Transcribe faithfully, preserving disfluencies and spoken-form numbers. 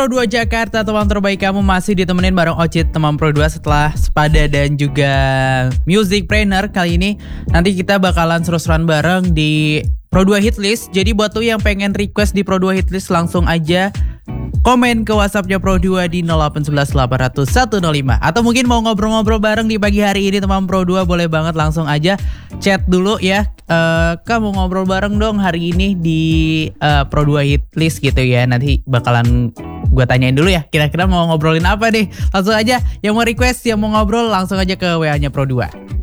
Pro dua Jakarta, teman terbaik kamu masih ditemenin bareng Ocit teman Pro dua setelah Spada dan juga Music Trainer. Kali ini nanti kita bakalan seru-seruan bareng di Pro dua Hitlist. Jadi buat tuh yang pengen request di Pro dua Hitlist langsung aja komen ke WhatsAppnya Pro dua di nol delapan satu satu delapan nol nol satu nol lima. Atau mungkin mau ngobrol-ngobrol bareng di pagi hari ini teman Pro dua, boleh banget langsung aja chat dulu ya. Uh, kamu ngobrol bareng dong hari ini di uh, Pro dua Hitlist gitu ya. Nanti bakalan gue tanyain dulu ya, kira-kira mau ngobrolin apa nih. Langsung aja yang mau request, yang mau ngobrol langsung aja ke W A-nya Pro dua.